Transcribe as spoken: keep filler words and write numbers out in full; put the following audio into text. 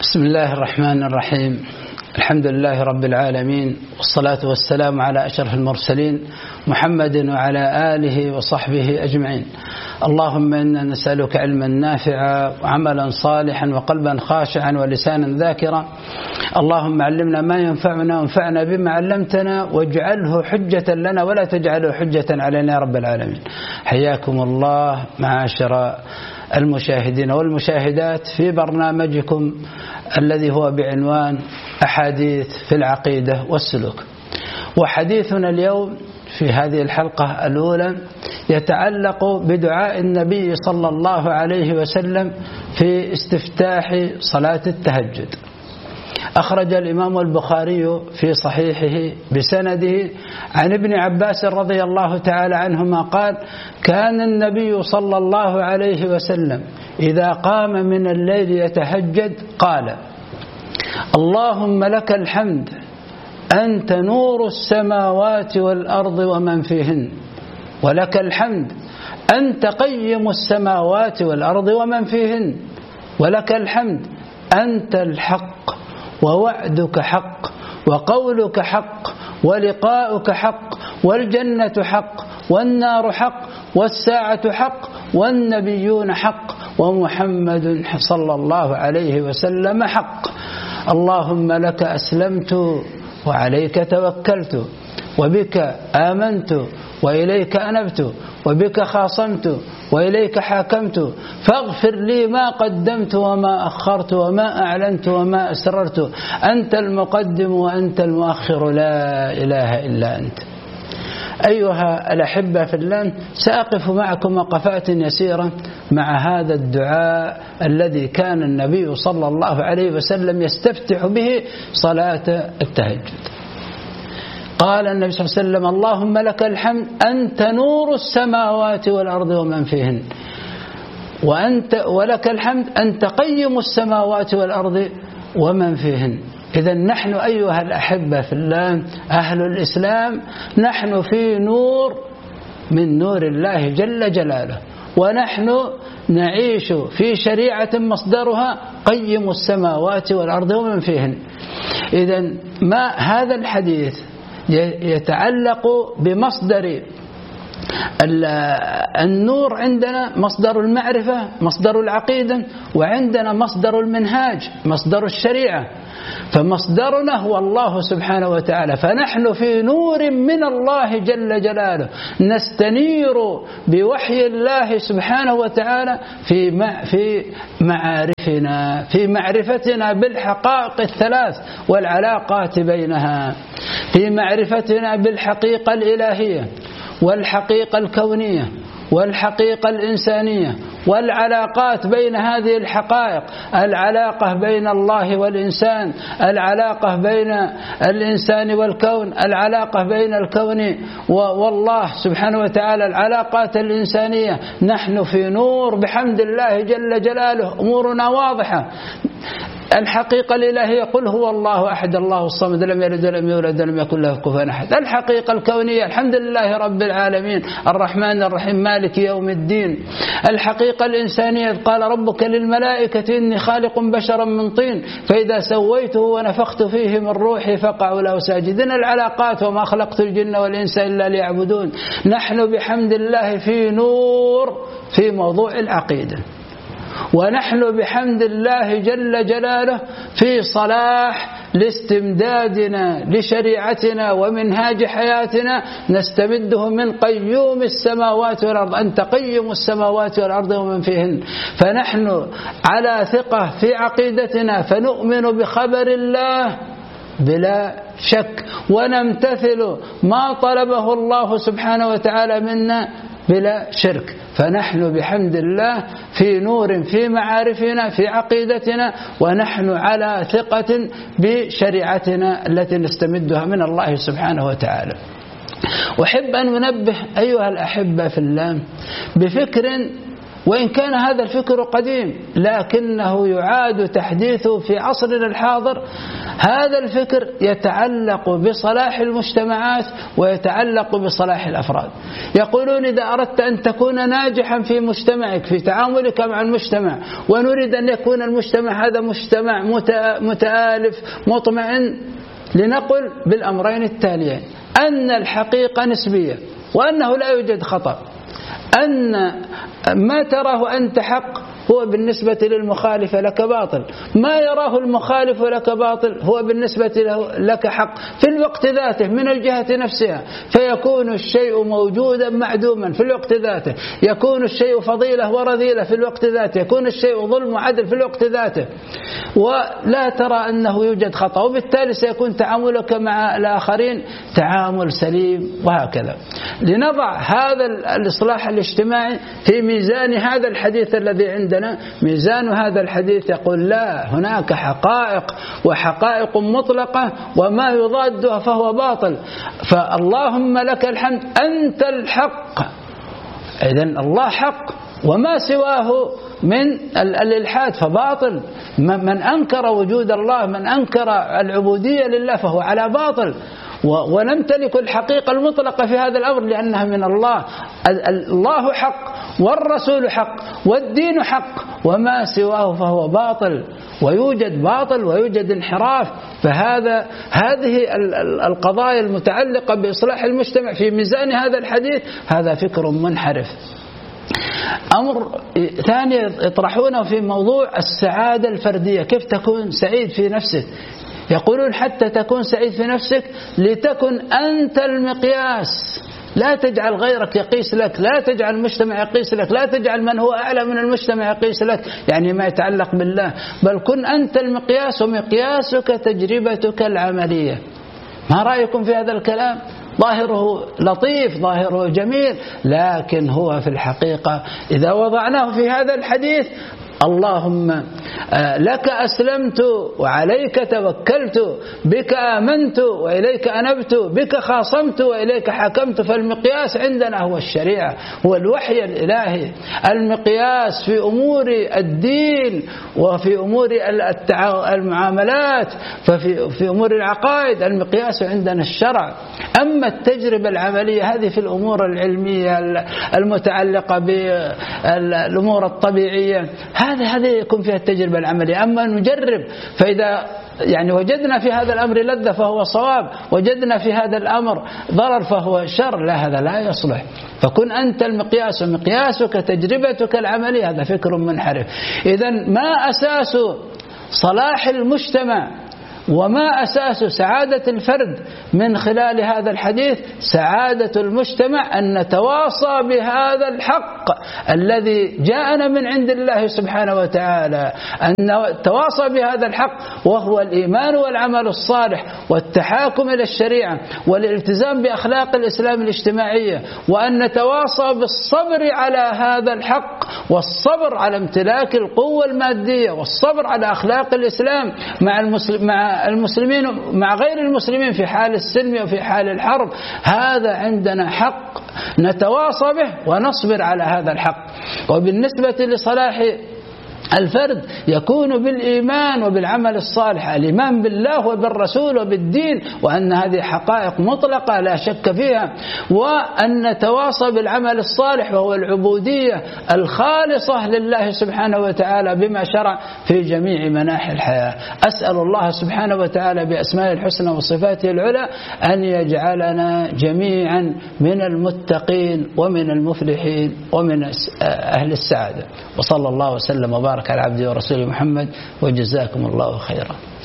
بسم الله الرحمن الرحيم. الحمد لله رب العالمين، والصلاة والسلام على أشرف المرسلين محمد وعلى آله وصحبه أجمعين. اللهم إنا نسألك علما نافعا وعملا صالحا وقلبا خاشعا ولسانا ذاكرا. اللهم علمنا ما ينفعنا وانفعنا بما علمتنا واجعله حجة لنا ولا تجعله حجة علينا يا رب العالمين. حياكم الله معاشر المشاهدين والمشاهدات في برنامجكم الذي هو بعنوان أحاديث في العقيدة والسلوك. وحديثنا اليوم في هذه الحلقة الأولى يتعلق بدعاء النبي صلى الله عليه وسلم في استفتاح صلاة التهجد. أخرج الإمام البخاري في صحيحه بسنده عن ابن عباس رضي الله تعالى عنهما قال: كان النبي صلى الله عليه وسلم إذا قام من الليل يتهجد قال: اللهم لك الحمد أنت نور السماوات والأرض ومن فيهن، ولك الحمد أنت قيم السماوات والأرض ومن فيهن، ولك الحمد أنت الحق ووعدك حق وقولك حق ولقاؤك حق والجنة حق والنار حق والساعة حق والنبيون حق ومحمد صلى الله عليه وسلم حق. اللهم لك أسلمت وعليك توكلت وبك آمنت وإليك أنبت وبك خاصمت وإليك حاكمت، فاغفر لي ما قدمت وما أخرت وما أعلنت وما أسررت، أنت المقدم وأنت المؤخر، لا إله إلا أنت. أيها الأحبة في الله، سأقف معكم وقفات يسيرة مع هذا الدعاء الذي كان النبي صلى الله عليه وسلم يستفتح به صلاة التهجد. قال النبي صلى الله عليه وسلم: اللهم لك الحمد أنت نور السماوات والأرض ومن فيهن، وأنت ولك الحمد أنت قيم السماوات والأرض ومن فيهن. إذا نحن أيها الأحبة في الله أهل الإسلام نحن في نور من نور الله جل جلاله، ونحن نعيش في شريعة مصدرها قيم السماوات والأرض ومن فيهن. إذا ما هذا الحديث يتعلق بمصدر النور، عندنا مصدر المعرفة مصدر العقيدة، وعندنا مصدر المنهاج مصدر الشريعة، فمصدرنا هو الله سبحانه وتعالى. فنحن في نور من الله جل جلاله، نستنير بوحي الله سبحانه وتعالى في في معارفنا في معرفتنا بالحقائق الثلاث والعلاقات بينها، في معرفتنا بالحقيقة الإلهية والحقيقة الكونية والحقيقة الإنسانية والعلاقات بين هذه الحقائق، العلاقة بين الله والإنسان، العلاقة بين الإنسان والكون، العلاقة بين الكون والله سبحانه وتعالى، العلاقات الإنسانية. نحن في نور بحمد الله جل جلاله، أمورنا واضحة. الحقيقة الإلهية: قل هو الله أحد الله الصمد لم يلد ولم يولد ولم يكن له كفوا أحد. الحقيقة الكونية: الحمد لله رب العالمين الرحمن الرحيم مالك يوم الدين. الحقيقة الإنسانية: قال ربك للملائكة إني خالق بشرا من طين فإذا سويته ونفخت فيه من روحي فقعوا له ساجدين. العلاقات: وما خلقت الجن والإنس إلا ليعبدون. نحن بحمد الله في نور في موضوع العقيدة، ونحن بحمد الله جل جلاله في صلاح لاستمدادنا لشريعتنا ومنهاج حياتنا، نستمده من قيوم السماوات والأرض، أنت قيم السماوات والأرض ومن فيهن. فنحن على ثقة في عقيدتنا، فنؤمن بخبر الله بلا شك، ونمتثل ما طلبه الله سبحانه وتعالى منا بلا شرك. فنحن بحمد الله في نور في معارفنا في عقيدتنا، ونحن على ثقة بشريعتنا التي نستمدها من الله سبحانه وتعالى. أحب أن ننبه أيها الأحبة في الله بفكر وإن كان هذا الفكر قديم لكنه يعاد تحديثه في عصرنا الحاضر. هذا الفكر يتعلق بصلاح المجتمعات ويتعلق بصلاح الأفراد. يقولون إذا أردت أن تكون ناجحا في مجتمعك في تعاملك مع المجتمع، ونريد أن يكون المجتمع هذا مجتمع متآلف مطمئن، لنقل بالأمرين التاليين: أن الحقيقة نسبية وأنه لا يوجد خطأ، أن ما تراه أنت حق هو بالنسبة للمخالف لك باطل، ما يراه المخالف لك باطل هو بالنسبة له لك حق في الوقت ذاته من الجهة نفسها، فيكون الشيء موجودا معدوما في الوقت ذاته، يكون الشيء فضيلة ورذيلة في الوقت ذاته، يكون الشيء ظلم وعدل في الوقت ذاته، ولا ترى أنه يوجد خطأ، وبالتالي سيكون تعاملك مع الآخرين تعامل سليم. وهكذا لنضع هذا الإصلاح الاجتماعي في ميزان هذا الحديث الذي عندنا. ميزان هذا الحديث يقول لا، هناك حقائق وحقائق مطلقة وما يضادها فهو باطل، فاللهم لك الحمد أنت الحق. إذن الله حق وما سواه من الإلحاد فباطل. من أنكر وجود الله، من أنكر العبودية لله فهو على باطل، ونمتلك الحقيقة المطلقة في هذا الأمر لأنها من الله. الله حق والرسول حق والدين حق، وما سواه فهو باطل، ويوجد باطل ويوجد انحراف. فهذا هذه القضايا المتعلقة بإصلاح المجتمع في ميزان هذا الحديث هذا فكر منحرف. أمر ثاني يطرحونه في موضوع السعادة الفردية، كيف تكون سعيد في نفسك. يقولون حتى تكون سعيد في نفسك لتكن أنت المقياس، لا تجعل غيرك يقيس لك، لا تجعل المجتمع يقيس لك، لا تجعل من هو أعلى من المجتمع يقيس لك، يعني ما يتعلق بالله، بل كن أنت المقياس ومقياسك تجربتك العملية. ما رأيكم في هذا الكلام؟ ظاهره لطيف، ظاهره جميل، لكن هو في الحقيقة إذا وضعناه في هذا الحديث: اللهم لك أسلمت وعليك توكلت، بك آمنت وإليك أنبت، بك خاصمت وإليك حكمت. فالمقياس عندنا هو الشريعة، هو الوحي الإلهي. المقياس في أمور الدين وفي أمور المعاملات، ففي في أمور العقائد المقياس عندنا الشرع. أما التجربة العملية هذه في الأمور العلمية المتعلقة بالأمور الطبيعية، هذا هذا يكون فيها التجربة العملية. أما نجرب فإذا يعني وجدنا في هذا الأمر لذة فهو صواب، وجدنا في هذا الأمر ضرر فهو شر، لا، هذا لا يصلح. فكن أنت المقياس ومقياسك تجربتك العملية، هذا فكر منحرف. إذن ما أساس صلاح المجتمع وما أساس سعادة الفرد من خلال هذا الحديث؟ سعادة المجتمع أن نتواصى بهذا الحق الذي جاءنا من عند الله سبحانه وتعالى، أن نتواصى بهذا الحق وهو الإيمان والعمل الصالح والتحاكم إلى الشريعة والالتزام بأخلاق الإسلام الاجتماعية، وأن نتواصى بالصبر على هذا الحق والصبر على امتلاك القوة المادية والصبر على أخلاق الإسلام مع المسلم مع المسلمين مع غير المسلمين في حال السلم وفي حال الحرب. هذا عندنا حق نتواصى به ونصبر على هذا الحق. وبالنسبة لصلاح الفرد يكون بالإيمان وبالعمل الصالح، الإيمان بالله وبالرسول وبالدين، وأن هذه حقائق مطلقة لا شك فيها، وأن نتواصى بالعمل الصالح وهو العبودية الخالصة لله سبحانه وتعالى بما شرع في جميع مناحي الحياة. أسأل الله سبحانه وتعالى بأسمائه الحسنى وصفاته العلى أن يجعلنا جميعا من المتقين ومن المفلحين ومن أهل السعادة. وصلى الله وسلم وبارك على عبده ورسوله محمد، وجزاكم الله خيرا.